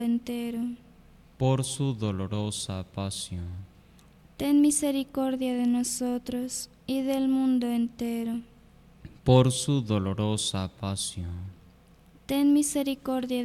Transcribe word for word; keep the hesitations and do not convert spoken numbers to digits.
entero. Por su dolorosa pasión, Ten misericordia de nosotros y del mundo entero. por su dolorosa pasión, Ten misericordia